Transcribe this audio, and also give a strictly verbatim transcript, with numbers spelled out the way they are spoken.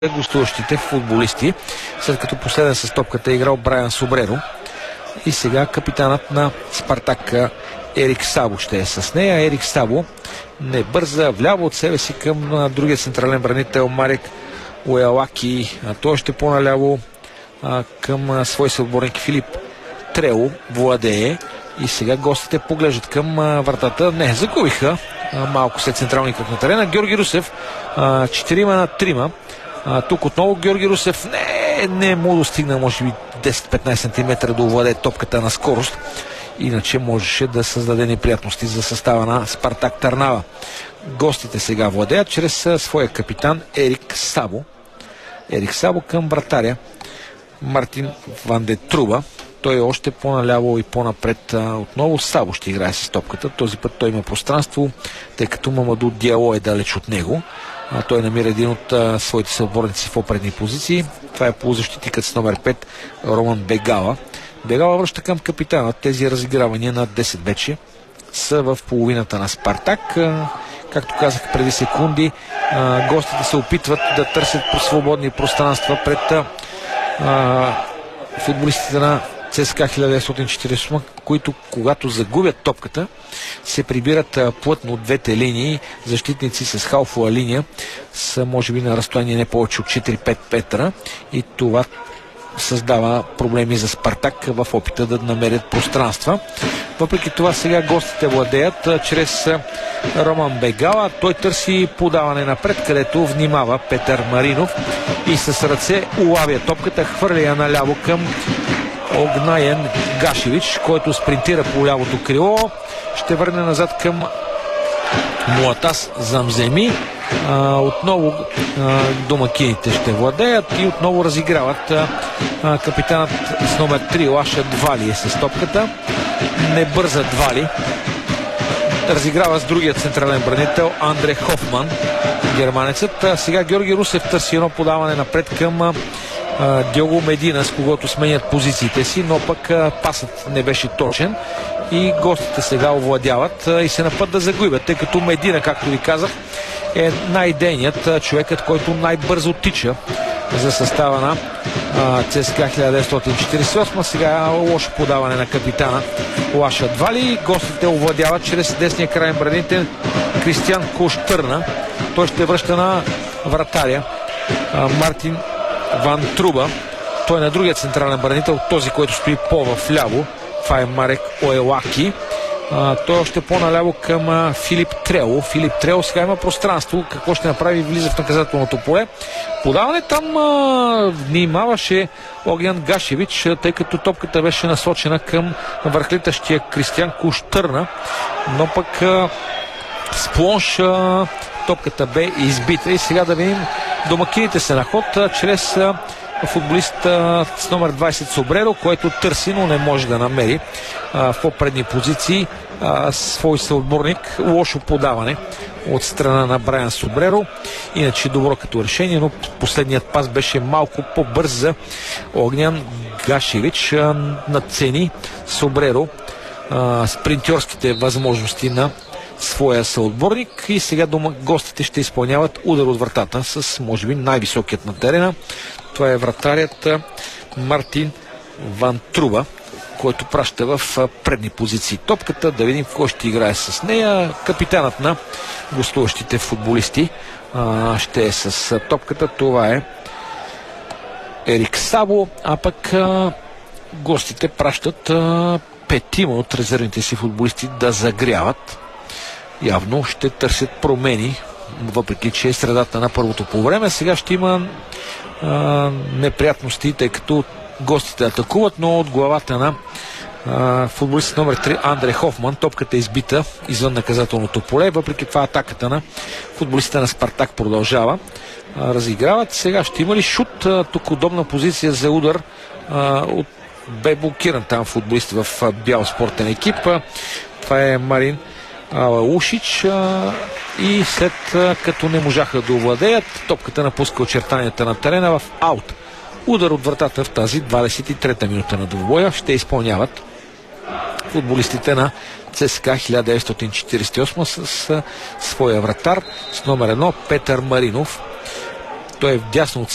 гостуващите футболисти, след като последен с топката е играл Брайан Собреро. И сега капитанът на Спартак Ерик Сабо ще е с нея. Ерик Сабо не бърза вляво от себе си към другия централен бранител Марек Уелаки. А той ще по-наляво а, към свой съотборник Филип Трео владее. И сега гостите поглеждат към а, вратата. Не, загубиха а, малко след централния кръг на терена. Георги Русев четирима на трима. А, тук отново Георги Русев не, не е му достигна, може би десет-петнайсет сантиметра да овладее топката на скорост. Иначе можеше да създаде неприятности за състава на Спартак Търнава. Гостите сега владеят чрез своя капитан Ерик Сабо. Ерик Сабо към вратаря Мартин Ван де Труба. Той е още по-наляво и по-напред. Отново Сабо ще играе с топката. Този път той има пространство, тъй като Мамаду Диало е далеч от него. А той намира един от а, своите съотборници в опредни позиции. Това е полузащитникът с номер пет Роман Бегала. Бегала връща към капитана. Тези разигравания на десет вече са в половината на Спартак. А, както казах преди секунди, а, гостите се опитват да търсят по свободни пространства пред а, футболистите на ЦСКА хиляда деветстотин четирийсет и осем, които когато загубят топката се прибират а, плътно от двете линии. Защитници с халфова линия са може би на разстояние не повече от четири-пет метра и това създава проблеми за Спартак в опита да намерят пространства. Въпреки това сега гостите владеят а, чрез а, Роман Бегала. Той търси подаване напред, където внимава Петър Маринов и с ръце улавя топката, хвърля я наляво към Огнаен Гашевич, който спринтира по лявото крило. Ще върне назад към Муатас Замземи. А, отново а, домакините ще владеят и отново разиграват. А, капитанът с номер три Лаша Двали е с топката. Не бърза Двали. Разиграва с другия централен бранител Андре Хофман, германецът. А, сега Георги Русев търси едно подаване напред към Диого Медина, с когото сменят позициите си, но пък а, пасът не беше точен и гостите сега овладяват а, и се напът да загубят, тъй като Медина, както ви казах, е най-дейният а, човекът, който най-бързо тича за състава на а, ЦСКА хиляда деветстотин четирийсет и осем. Сега лошо подаване на капитана Лаша Двали. Гостите овладяват чрез десния крайен бранител Кристиан Коштърна. Той ще връща на вратаря а, Мартин Ван Труба. Той е на другия централен бранител, този, който стои по-вляво. Това е Марек Уелаки. А, той още по-наляво към а, Филип Трео. Филип Трео сега има пространство. Какво ще направи? Влиза в наказателното поле. Подаване там а, внимаваше Огнян Гашевич, тъй като топката беше насочена към върхлитащия Кристиан Коштърна. Но пък а, с плонш а, топката бе избита и сега да видим домакините се на ход а, чрез а, футболист а, с номер двайсет Собреро, който търси, но не може да намери а, в по-предни позиции а, свой съотборник. Лошо подаване от страна на Брайан Собреро. Иначе добро като решение, но последният пас беше малко по-бърз за Огнян Гашевич. А, надцени Собреро а, спринтьорските възможности на своя съотборник и сега дома гостите ще изпълняват удар от вратата с може би най-високият на терена. Това е вратарят Мартин Ван Труба, който праща в предни позиции топката. Да видим кой ще играе с нея. Капитанът на гостуващите футболисти а, ще е с топката. Това е Ерик Сабо, а пък а, гостите пращат а, петима от резервните си футболисти да загряват. Явно ще търсят промени, въпреки че е средата на първото по време. Сега ще има а, неприятности, тъй като гостите атакуват, но от главата на а, футболист номер три Андре Хофман топката е избита извън наказателното поле. Въпреки това атаката на футболистите на Спартак продължава. А, разиграват. Сега ще има ли шут? А, тук удобна позиция за удар. А, от, бе блокиран там футболист в а, бял спортен екип. А, това е Марин Ушич а, и след а, като не можаха да овладеят, топката напуска очертанията на терена в аут. Удар от вратата в тази двадесет и трета минута на двубоя ще изпълняват футболистите на ЦСКА хиляда деветстотин четирийсет и осем с а, своя вратар с номер едно Петър Маринов. Той е вдясно от